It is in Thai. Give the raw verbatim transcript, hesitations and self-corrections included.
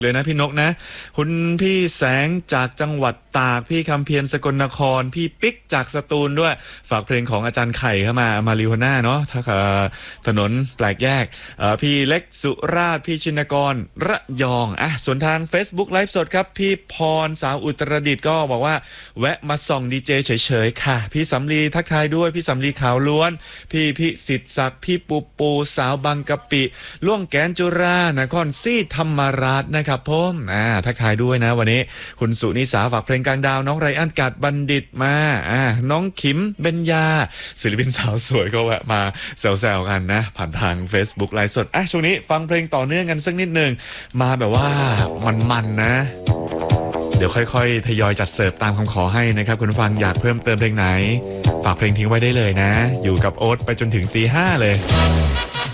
เลยนะพี่นกนะคุณพี่แสงจากจังหวัดตากพี่คำเพียรสกลนครพี่ปิ๊กจากสตูลด้วยฝากเพลงของอาจารย์ไข่เข้ามามาริโฮน่าเนาะถ้าถนนแปลกแยกพี่เล็กสุราชพี่ชินกรระยองอ่ะส่วนทาง Facebook ไลฟ์สดครับพี่พรสาวอุตรดิตถ์ก็บอกว่าแวะมาส่องดีเจเฉยๆค่ะพี่สำลีทักทายด้วยพี่สำลีขาวล้วนพี่พิสิทธิ์ศักดิ์พี่ปูปูสาวบางกะปิล่วงแกนจุรานครซี่ธรรมราชนะครับผมอ่าทักทายด้วยนะวันนี้คุณสุนิสาฝากเพลงกลางดาวน้องไรอันกาดบัณฑิตมาอ่าน้องขิมเบญญาศิลปินสาวสวยก็แวะมาแซวๆกันนะผ่านทาง Facebook ไลฟ์สดอ่ะช่วงนี้ฟังเพลงต่อเนื่องกันสักนิดหนึ่งมาแบบว่ามันๆนะเดี๋ยวค่อยๆทยอยจัดเสิร์ฟตามคำขอให้นะครับคุณผู้ฟังอยากเพิ่มเติมเพลงไหนฝากเพลงทิ้งไว้ได้เลยนะอยู่กับโอ๊ตไปจนถึงตีห้าเลย